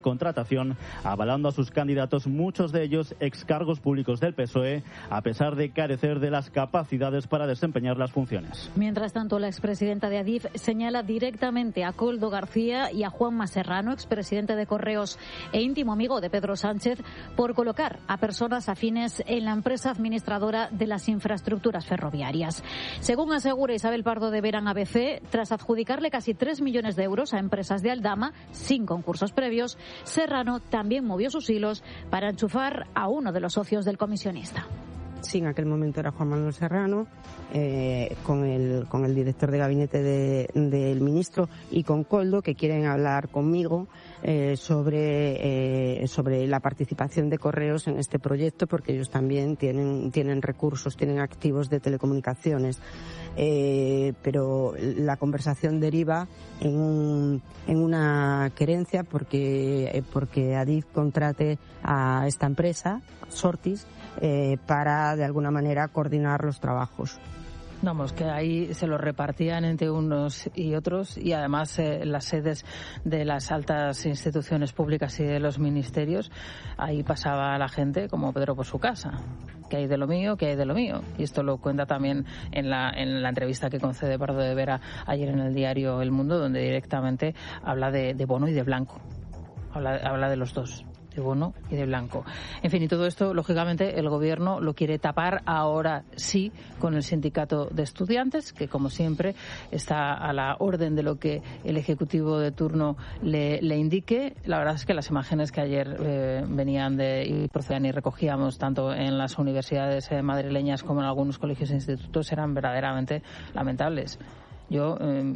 contratación, avalando a sus candidatos, muchos de ellos excargos públicos del PSOE, a pesar de carecer de las capacidades para desempeñar las funciones. Mientras tanto, la expresidenta de Adif señala directamente a Koldo García y a Juanma Serrano, expresidente de Correos e íntimo amigo de Pedro Sánchez, por colocar a personas afines en la empresa administradora de las infraestructuras ferroviarias. Según asegura Isabel Pardo de Vera en ABC, tras adjudicarle casi 3 millones de euros a empresas de Aldama, sin concursos previos, Serrano también movió sus hilos para enchufar a uno de los socios del comisionista. Sí, en aquel momento era Juan Manuel Serrano, con el director de gabinete del ministro y con Koldo, que quieren hablar conmigo sobre la participación de Correos en este proyecto, porque ellos también tienen recursos, tienen activos de telecomunicaciones. Pero la conversación deriva en una querencia porque Adif contrate a esta empresa, Sortis, para de alguna manera coordinar los trabajos. Vamos, que ahí se lo repartían entre unos y otros, y además las sedes de las altas instituciones públicas y de los ministerios, ahí pasaba la gente como Pedro por su casa. ¿Qué hay de lo mío? ¿Qué hay de lo mío? Y esto lo cuenta también en la entrevista que concede Pardo de Vera ayer en el diario El Mundo, donde directamente habla de Bono y de Blanco. Habla de los dos, de Bono y de Blanco. En fin, y todo esto, lógicamente, el Gobierno lo quiere tapar ahora sí con el sindicato de estudiantes, que como siempre está a la orden de lo que el Ejecutivo de turno le indique. La verdad es que las imágenes que ayer venían y procedían y recogíamos tanto en las universidades madrileñas como en algunos colegios e institutos eran verdaderamente lamentables. Yo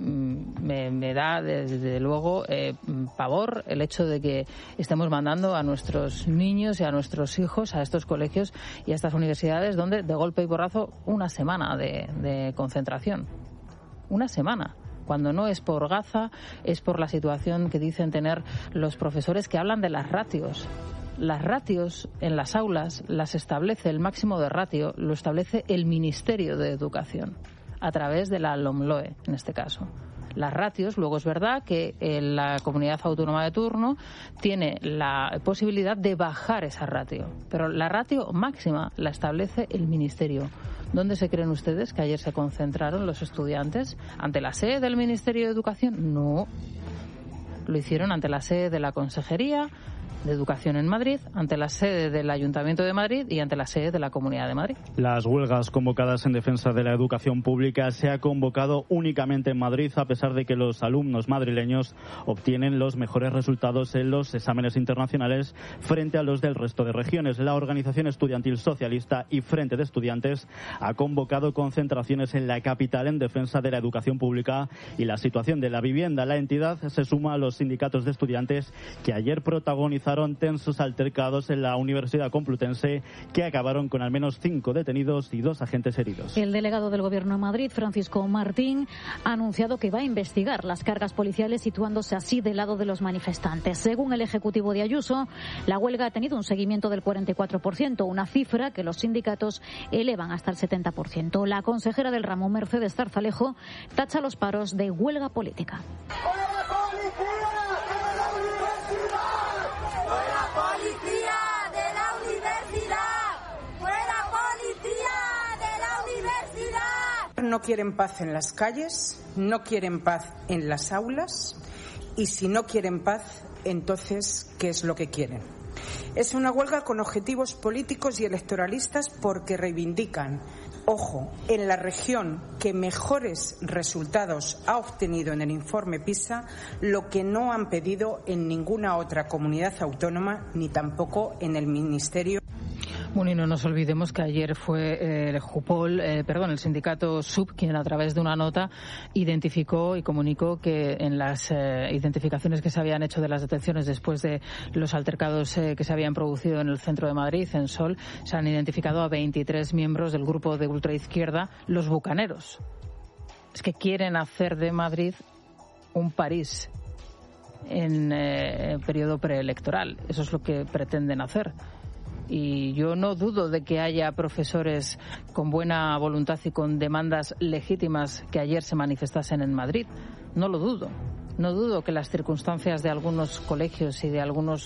me da desde luego pavor el hecho de que estemos mandando a nuestros niños y a nuestros hijos a estos colegios y a estas universidades donde de golpe y porrazo una semana de concentración. Una semana. Cuando no es por Gaza, es por la situación que dicen tener los profesores, que hablan de las ratios. Las ratios en las aulas las establece, el máximo de ratio lo establece el Ministerio de Educación, a través de la LOMLOE, en este caso. Las ratios, luego es verdad que la comunidad autónoma de turno tiene la posibilidad de bajar esa ratio, pero la ratio máxima la establece el Ministerio. ¿Dónde se creen ustedes que ayer se concentraron los estudiantes? ¿Ante la sede del Ministerio de Educación? No. Lo hicieron ante la sede de la Consejería de Educación en Madrid, ante la sede del Ayuntamiento de Madrid y ante la sede de la Comunidad de Madrid. Las huelgas convocadas en defensa de la educación pública se ha convocado únicamente en Madrid, a pesar de que los alumnos madrileños obtienen los mejores resultados en los exámenes internacionales frente a los del resto de regiones. La Organización Estudiantil Socialista y Frente de Estudiantes ha convocado concentraciones en la capital en defensa de la educación pública y la situación de la vivienda. La entidad se suma a los sindicatos de estudiantes que ayer protagonizaron tensos altercados en la Universidad Complutense, que acabaron con al menos 5 detenidos y 2 agentes heridos. El delegado del Gobierno de Madrid, Francisco Martín, ha anunciado que va a investigar las cargas policiales, situándose así del lado de los manifestantes. Según el Ejecutivo de Ayuso, la huelga ha tenido un seguimiento del 44%, una cifra que los sindicatos elevan hasta el 70%. La consejera del ramo, Mercedes Zarzalejo, tacha los paros de huelga política. No quieren paz en las calles, no quieren paz en las aulas, y si no quieren paz, entonces, ¿qué es lo que quieren? Es una huelga con objetivos políticos y electoralistas porque reivindican, ojo, en la región que mejores resultados ha obtenido en el informe PISA, lo que no han pedido en ninguna otra comunidad autónoma ni tampoco en el Ministerio. Bueno, y no nos olvidemos que ayer fue el sindicato SUB, quien a través de una nota identificó y comunicó que en las identificaciones que se habían hecho de las detenciones después de los altercados que se habían producido en el centro de Madrid, en Sol, se han identificado a 23 miembros del grupo de ultraizquierda, los Bucaneros. Es que quieren hacer de Madrid un París en periodo preelectoral. Eso es lo que pretenden hacer. Y yo no dudo de que haya profesores con buena voluntad y con demandas legítimas que ayer se manifestasen en Madrid. No lo dudo. No dudo que las circunstancias de algunos colegios y de algunos